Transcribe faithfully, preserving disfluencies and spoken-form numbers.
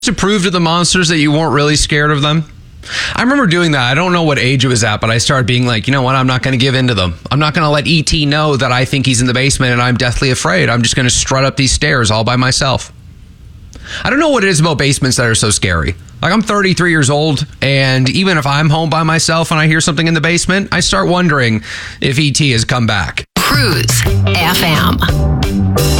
To prove to the monsters that you weren't really scared of them? I remember doing that. I don't know what age it was at, but I started being like, you know what? I'm not going to give in to them. I'm not going to let E T know that I think he's in the basement and I'm deathly afraid. I'm just going to strut up these stairs all by myself. I don't know what it is about basements that are so scary. Like, I'm thirty-three years old, and even if I'm home by myself and I hear something in the basement, I start wondering if E T has come back. Cruise F M.